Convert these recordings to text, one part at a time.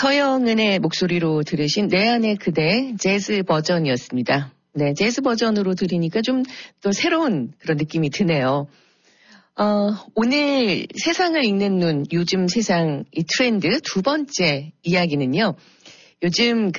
서영은의 목소리로 들으신 내 안의 그대 재즈 버전이었습니다. 네, 재즈 버전으로 들으니까 좀 또 새로운 그런 느낌이 드네요. 오늘 세상을 읽는 눈, 요즘 세상 이 트렌드 두 번째 이야기는요. 요즘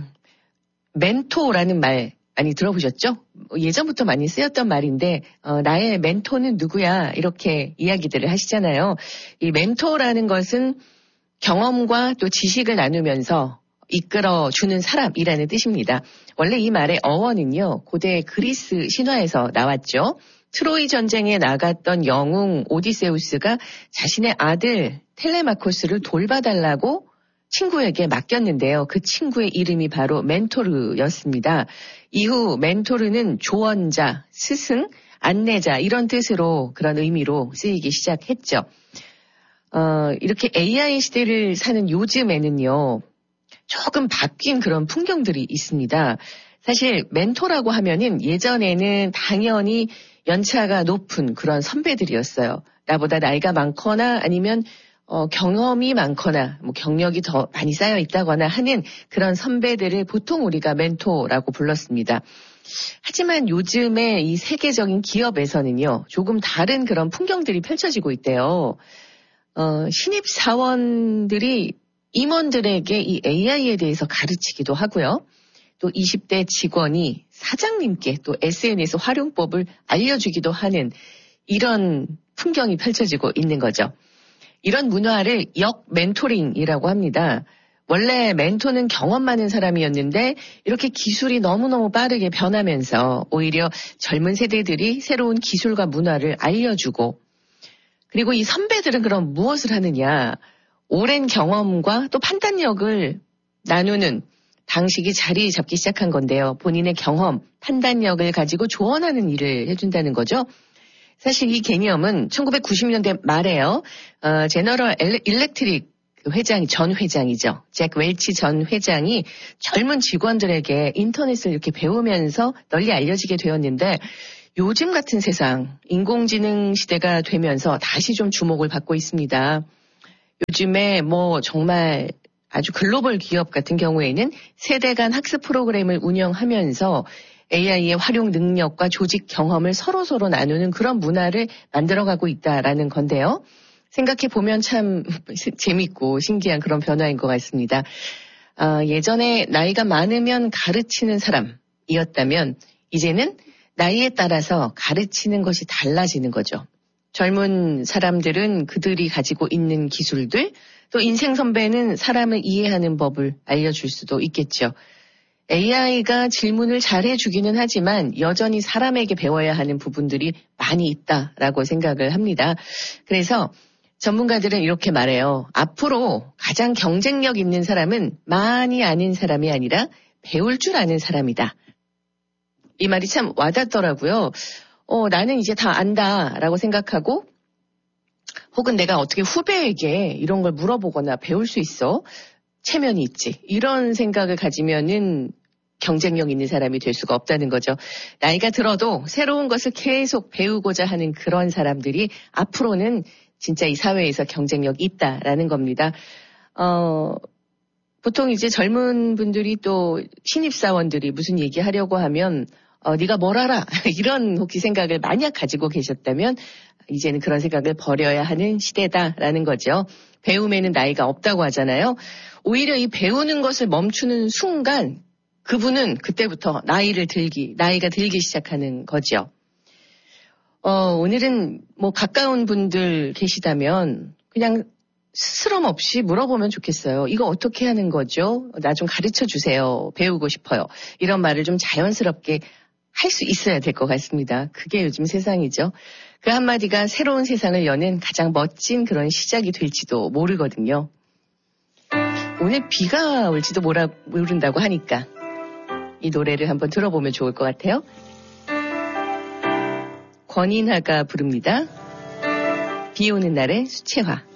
멘토라는 말 많이 들어보셨죠? 예전부터 많이 쓰였던 말인데 나의 멘토는 누구야? 이렇게 이야기들을 하시잖아요. 이 멘토라는 것은 경험과 또 지식을 나누면서 이끌어주는 사람이라는 뜻입니다. 원래 이 말의 어원은요. 고대 그리스 신화에서 나왔죠. 트로이 전쟁에 나갔던 영웅 오디세우스가 자신의 아들 텔레마코스를 돌봐달라고 친구에게 맡겼는데요. 그 친구의 이름이 바로 멘토르였습니다. 이후 멘토르는 조언자, 스승, 안내자 이런 뜻으로 그런 의미로 쓰이기 시작했죠. 이렇게 AI 시대를 사는 요즘에는요. 조금 바뀐 그런 풍경들이 있습니다. 사실 멘토라고 하면은 예전에는 당연히 연차가 높은 그런 선배들이었어요. 나보다 나이가 많거나 아니면 경험이 많거나 뭐 경력이 더 많이 쌓여 있다거나 하는 그런 선배들을 보통 우리가 멘토라고 불렀습니다. 하지만 요즘에 이 세계적인 기업에서는요. 조금 다른 그런 풍경들이 펼쳐지고 있대요. 신입 사원들이 임원들에게 이 AI에 대해서 가르치기도 하고요. 또 20대 직원이 사장님께 또 SNS 활용법을 알려주기도 하는 이런 풍경이 펼쳐지고 있는 거죠. 이런 문화를 역 멘토링이라고 합니다. 원래 멘토는 경험 많은 사람이었는데 이렇게 기술이 너무너무 빠르게 변하면서 오히려 젊은 세대들이 새로운 기술과 문화를 알려주고 그리고 이 선배들은 그럼 무엇을 하느냐. 오랜 경험과 또 판단력을 나누는 방식이 자리 잡기 시작한 건데요. 본인의 경험, 판단력을 가지고 조언하는 일을 해준다는 거죠. 사실 이 개념은 1990년대 말에요. 제너럴 일렉트릭 전 회장이죠. 잭 웰치 전 회장이 젊은 직원들에게 인터넷을 이렇게 배우면서 널리 알려지게 되었는데 요즘 같은 세상, 인공지능 시대가 되면서 다시 좀 주목을 받고 있습니다. 요즘에 정말 아주 글로벌 기업 같은 경우에는 세대 간 학습 프로그램을 운영하면서 AI의 활용 능력과 조직 경험을 서로 나누는 그런 문화를 만들어가고 있다라는 건데요. 생각해보면 참 재밌고 신기한 그런 변화인 것 같습니다. 예전에 나이가 많으면 가르치는 사람이었다면 이제는 나이에 따라서 가르치는 것이 달라지는 거죠. 젊은 사람들은 그들이 가지고 있는 기술들, 또 인생 선배는 사람을 이해하는 법을 알려줄 수도 있겠죠. AI가 질문을 잘 해주기는 하지만 여전히 사람에게 배워야 하는 부분들이 많이 있다라고 생각을 합니다. 그래서 전문가들은 이렇게 말해요. 앞으로 가장 경쟁력 있는 사람은 많이 아는 사람이 아니라 배울 줄 아는 사람이다. 이 말이 참 와닿더라고요. 나는 이제 다 안다라고 생각하고 혹은 내가 어떻게 후배에게 이런 걸 물어보거나 배울 수 있어? 체면이 있지. 이런 생각을 가지면은 경쟁력 있는 사람이 될 수가 없다는 거죠. 나이가 들어도 새로운 것을 계속 배우고자 하는 그런 사람들이 앞으로는 진짜 이 사회에서 경쟁력이 있다라는 겁니다. 보통 이제 젊은 분들이 또 신입사원들이 무슨 얘기하려고 하면 네가 뭘 알아? 이런 혹시 생각을 만약 가지고 계셨다면 이제는 그런 생각을 버려야 하는 시대다라는 거죠. 배움에는 나이가 없다고 하잖아요. 오히려 이 배우는 것을 멈추는 순간 그분은 그때부터 나이가 들기 시작하는 거죠. 오늘은 가까운 분들 계시다면 그냥 스스럼 없이 물어보면 좋겠어요. 이거 어떻게 하는 거죠? 나 좀 가르쳐 주세요. 배우고 싶어요. 이런 말을 좀 자연스럽게 할 수 있어야 될 것 같습니다. 그게 요즘 세상이죠. 그 한마디가 새로운 세상을 여는 가장 멋진 그런 시작이 될지도 모르거든요. 오늘 비가 올지도 모른다고 하니까 이 노래를 한번 들어보면 좋을 것 같아요. 권인하가 부릅니다. 비 오는 날의 수채화.